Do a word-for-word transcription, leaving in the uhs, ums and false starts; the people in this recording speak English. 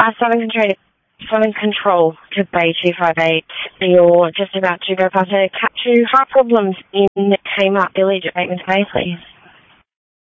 Uh, Southern Control, Southern Control to Bay two five eight. You're just about to go past a Cat two heart problems in Kmart Village at Bateman's Bay, please.